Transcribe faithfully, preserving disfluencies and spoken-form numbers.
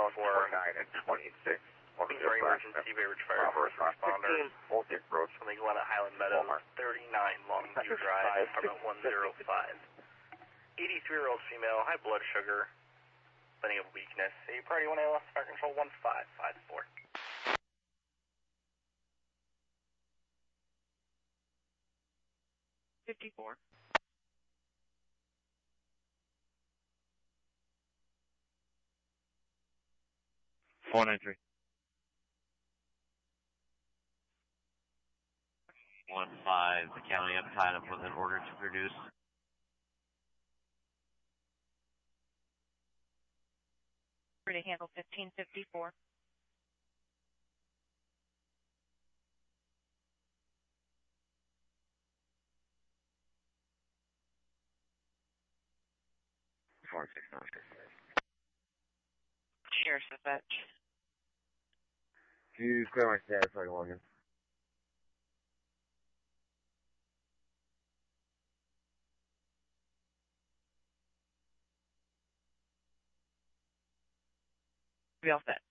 four. nine and twenty-six. Very emergency, Bayward Fire Force responder. Something going at Highland Meadows, thirty-nine Longview Drive, apartment one oh five. eighty-three-year-old female, high blood sugar, plenty of weakness. A priority one A L S, fire control one five five four. fifty-four. four nine three. one five, the county up tied up with an order to produce. Ready to handle fifteen fifty-four. four six nine. Sheriff's dispatch. Can you clear my status so I can log in? Be all set.